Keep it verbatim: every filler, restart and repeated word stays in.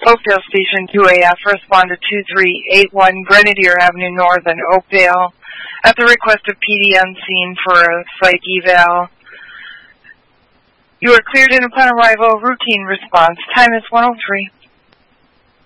Oakdale Station two A F, respond to two three eight one Grenadier Avenue North in Oakdale at the request of P D on scene for a psych eval. You are cleared in upon arrival. Routine response. Time is one oh three.